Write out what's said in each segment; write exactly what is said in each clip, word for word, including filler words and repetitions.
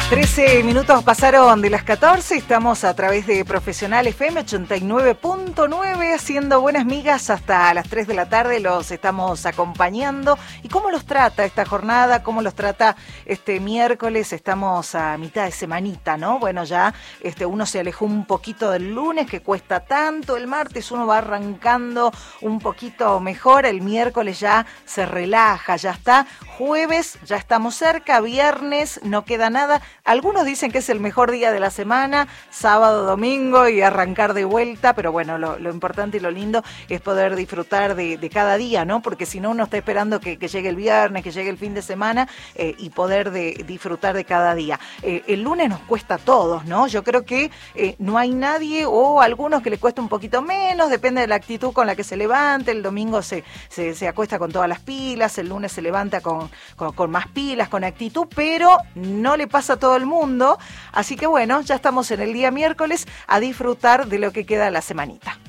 trece minutos pasaron de las catorce, estamos a través de Profesional F M ochenta y nueve punto nueve haciendo buenas migas hasta las tres de la tarde, los estamos acompañando. ¿Y cómo los trata esta jornada? ¿Cómo los trata este miércoles? Estamos a mitad de semanita, ¿no? Bueno, ya este uno se alejó un poquito del lunes, que cuesta tanto, el martes uno va arrancando un poquito mejor, el miércoles ya se relaja, ya está, jueves ya estamos cerca, viernes no queda nada. Algunos dicen que es el mejor día de la semana, sábado, domingo y arrancar de vuelta, pero bueno, lo, lo importante y lo lindo es poder disfrutar de, de cada día, ¿no? Porque si no, uno está esperando que, que llegue el viernes, que llegue el fin de semana eh, y poder de, disfrutar de cada día. Eh, el lunes nos cuesta a todos, ¿no? Yo creo que eh, no hay nadie o algunos que les cuesta un poquito menos, depende de la actitud con la que se levante. El domingo se, se, se acuesta con todas las pilas, el lunes se levanta con, con, con más pilas, con actitud, pero no le pasa a todo el mundo, así que bueno, ya estamos en el día miércoles a disfrutar de lo que queda de la semanita.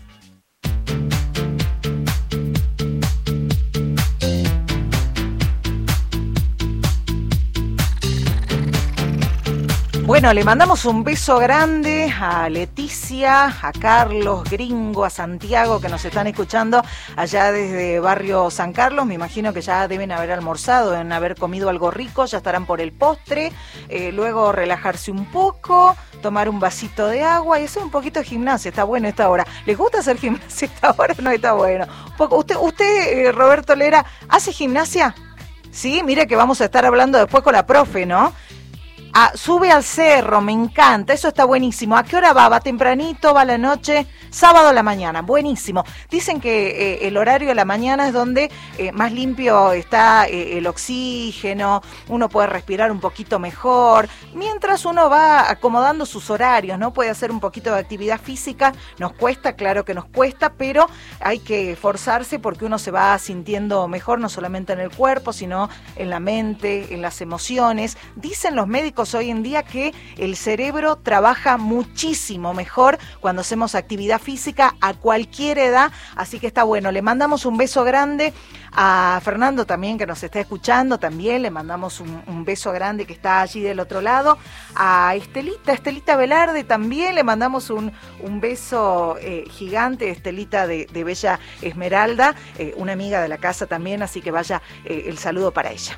Bueno, le mandamos un beso grande a Leticia, a Carlos Gringo, a Santiago, que nos están escuchando allá desde Barrio San Carlos. Me imagino que ya deben haber almorzado, deben haber comido algo rico, ya estarán por el postre, eh, luego relajarse un poco, tomar un vasito de agua y hacer un poquito de gimnasia. Está bueno esta hora. ¿Les gusta hacer gimnasia esta hora? No está bueno. Poco. ¿Usted, usted eh, Roberto Lera, hace gimnasia? Sí, mire que vamos a estar hablando después con la profe, ¿no? Ah, sube al cerro, me encanta, eso está buenísimo. ¿A qué hora va? ¿Va tempranito? ¿Va a la noche? Sábado a la mañana, buenísimo. Dicen que eh, el horario de la mañana es donde eh, más limpio está eh, el oxígeno, uno puede respirar un poquito mejor, mientras uno va acomodando sus horarios, ¿no? Puede hacer un poquito de actividad física, nos cuesta, claro que nos cuesta, pero hay que esforzarse porque uno se va sintiendo mejor, no solamente en el cuerpo, sino en la mente, en las emociones. Dicen los médicos hoy en día que el cerebro trabaja muchísimo mejor cuando hacemos actividad física a cualquier edad, así que está bueno. Le mandamos un beso grande a Fernando también, que nos está escuchando, también le mandamos un, un beso grande que está allí del otro lado, a Estelita, Estelita Velarde también le mandamos un, un beso eh, gigante, Estelita de, de Bella Esmeralda, eh, una amiga de la casa también, así que vaya eh, el saludo para ella.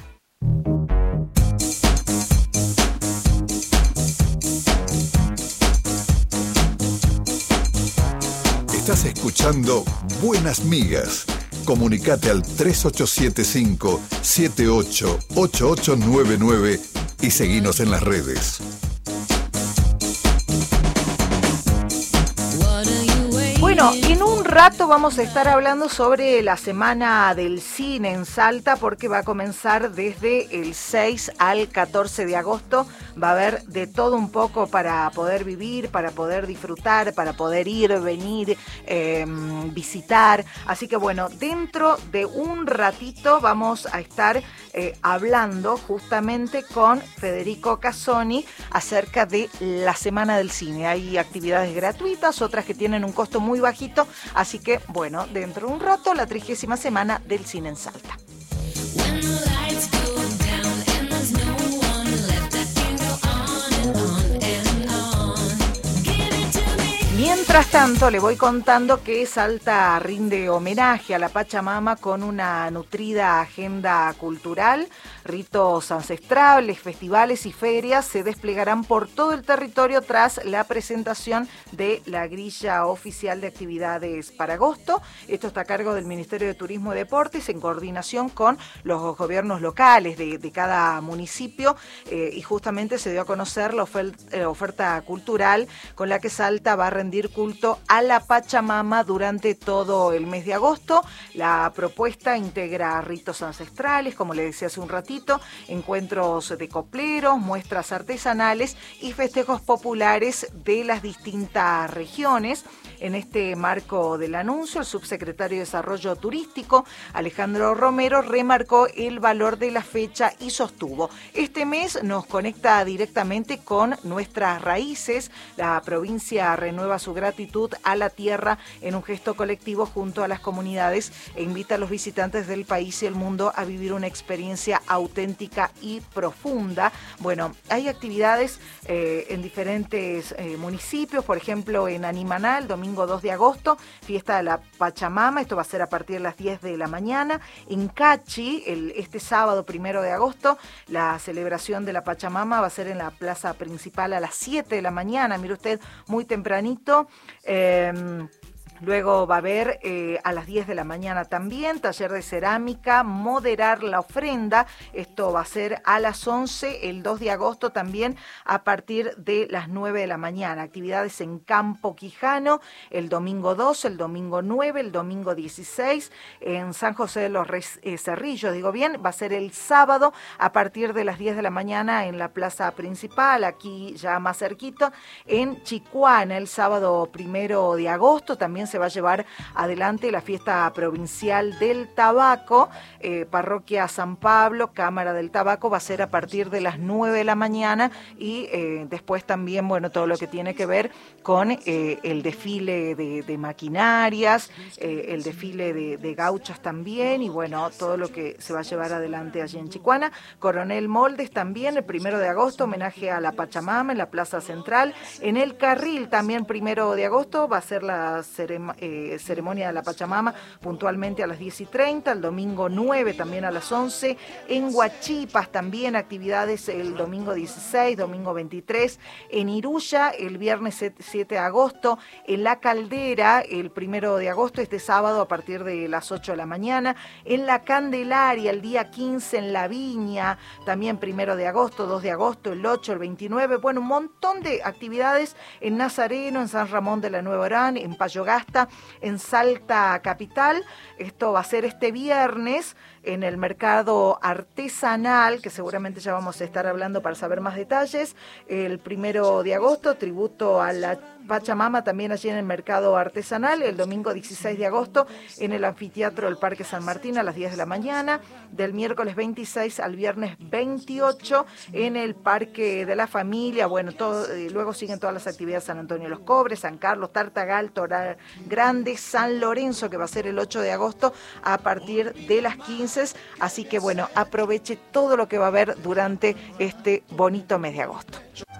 Estás escuchando Buenas Migas. Comunicate al tres ocho siete cinco, siete ocho ocho ocho nueve nueve y seguinos en las redes. Bueno, en un rato vamos a estar hablando sobre la Semana del Cine en Salta, porque va a comenzar desde el seis al catorce de agosto. Va a haber de todo un poco para poder vivir, para poder disfrutar, para poder ir, venir, eh, visitar. Así que bueno, dentro de un ratito vamos a estar eh, hablando justamente con Federico Casoni acerca de la Semana del Cine. Hay actividades gratuitas, otras que tienen un costo muy bajito, así que bueno, dentro de un rato la trigésima semana del cine en Salta. Mientras tanto, le voy contando que Salta rinde homenaje a la Pachamama con una nutrida agenda cultural. Ritos ancestrales, festivales y ferias se desplegarán por todo el territorio tras la presentación de la grilla oficial de actividades para agosto. Esto está a cargo del Ministerio de Turismo y Deportes en coordinación con los gobiernos locales de, de cada municipio eh, y justamente se dio a conocer la oferta, eh, oferta cultural con la que Salta va a rendir culto a la Pachamama durante todo el mes de agosto. La propuesta integra ritos ancestrales, como le decía hace un ratito, encuentros de copleros, muestras artesanales y festejos populares de las distintas regiones. En este marco del anuncio, el subsecretario de Desarrollo Turístico, Alejandro Romero, remarcó el valor de la fecha y sostuvo: este mes nos conecta directamente con nuestras raíces. La provincia renueva su gratitud a la tierra en un gesto colectivo junto a las comunidades e invita a los visitantes del país y el mundo a vivir una experiencia auténtica y profunda. Bueno, hay actividades eh, en diferentes eh, municipios, por ejemplo en Animaná, el domingo dos de agosto, fiesta de la Pachamama, esto va a ser a partir de las diez de la mañana. En Cachi, el, este sábado primero de agosto, la celebración de la Pachamama va a ser en la plaza principal a las siete de la mañana, mire usted, muy tempranito. Eh, Luego va a haber eh, a las diez de la mañana también taller de cerámica, moderar la ofrenda. Esto va a ser a las once, el dos de agosto también a partir de las nueve de la mañana. Actividades en Campo Quijano, el domingo dos, el domingo nueve, el domingo dieciséis. En San José de los eh, Cerrillos, digo bien, va a ser el sábado a partir de las diez de la mañana en la plaza principal, aquí ya más cerquito. En Chicuana, el sábado primero de agosto, también se va a llevar adelante la fiesta provincial del tabaco, eh, parroquia San Pablo, Cámara del Tabaco, va a ser a partir de las nueve de la mañana y eh, después también, bueno, todo lo que tiene que ver con eh, el desfile de, de maquinarias, eh, el desfile de, de gauchas también y bueno, todo lo que se va a llevar adelante allí en Chicuana. Coronel Moldes también, el primero de agosto, homenaje a la Pachamama en la Plaza Central. En el Carril también primero de agosto va a ser la ceremonia Eh, ceremonia de la Pachamama puntualmente a las diez y treinta, el domingo nueve también a las once. En Huachipas también actividades el domingo dieciséis, domingo veintitrés. En Iruya el viernes siete de agosto. En La Caldera el primero de agosto, este sábado a partir de las ocho de la mañana. En La Candelaria el día quince. En La Viña también primero de agosto, dos de agosto, el ocho, el veintinueve. Bueno, un montón de actividades en Nazareno, en San Ramón de la Nueva Orán, en Payogasta, en Salta Capital. Esto va a ser este viernes en el mercado artesanal, que seguramente ya vamos a estar hablando para saber más detalles. El primero de agosto, tributo a la Pachamama también allí en el mercado artesanal. El domingo dieciséis de agosto en el anfiteatro del Parque San Martín a las diez de la mañana. Del miércoles veintiséis al viernes veintiocho en el Parque de la Familia. Bueno, todo, eh, luego siguen todas las actividades: San Antonio de los Cobres, San Carlos, Tartagal, Toral Grande, San Lorenzo, que va a ser el ocho de agosto a partir de las quince. Así que bueno, aproveche todo lo que va a haber durante este bonito mes de agosto.